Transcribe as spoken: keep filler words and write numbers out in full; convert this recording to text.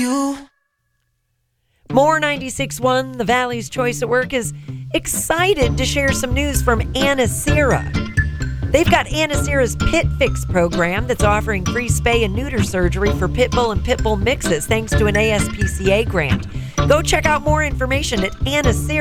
More ninety-six point one, the Valley's Choice at Work, is excited to share some news from Anacera. They've got Anacera's Pit Fix program that's offering free spay and neuter surgery for pit bull and pit bull mixes thanks to an A S P C A grant. Go check out more information at Anacera.